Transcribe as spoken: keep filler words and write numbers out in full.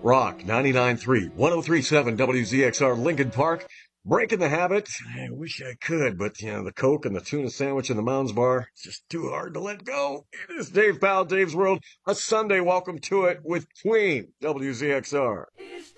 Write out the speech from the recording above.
Rock ninety-nine point three, one oh three point seven W Z X R Lincoln Park. Breaking the habit. I wish I could, but you know, the Coke and the tuna sandwich and the Mounds bar, it's just too hard to let go. It is Dave Powell, Dave's World, a Sunday welcome to it with Queen, W Z X R.